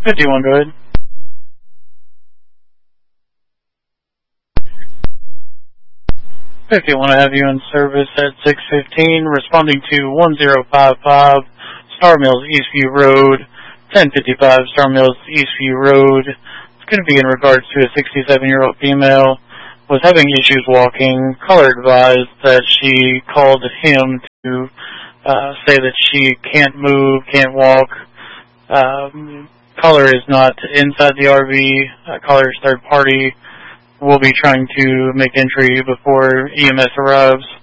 51, go ahead. If you want to have you in service at 615, responding to 1055 Star Mills Eastview Road, 1055 Star Mills Eastview Road. It's going to be in regards to a 67-year-old female was having issues walking. Caller advised that she called him to say that she can't move, can't walk. Caller is not inside the RV. Caller's third party will be trying to make entry before EMS arrives.